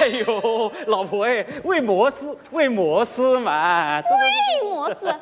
呦，老婆哎，为摩斯嘛， 为摩斯。